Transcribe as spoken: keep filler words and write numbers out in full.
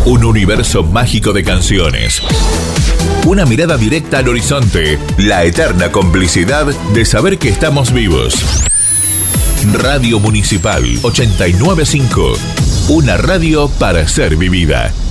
Un universo mágico de canciones. Una mirada directa al horizonte. La eterna complicidad de saber que estamos vivos. Radio Municipal ochenta y nueve punto cinco. Una radio para ser vivida.